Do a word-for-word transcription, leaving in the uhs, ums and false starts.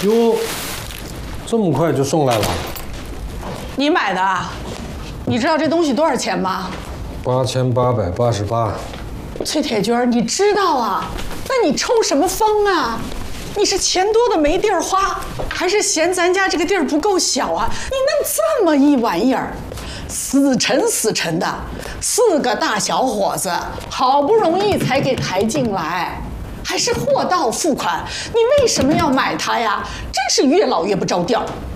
哟，这么快就送来了？ 你买的？你知道这东西多少钱吗？ 八千八百八十八。 崔铁军，你知道啊？那你抽什么风啊？你是钱多的没地儿花，还是嫌咱家这个地儿不够小啊？你弄这么一玩意儿，死沉死沉的，四个大小伙子好不容易才给抬进来，还是货到付款，你为什么要买它呀？真是越老越不着调。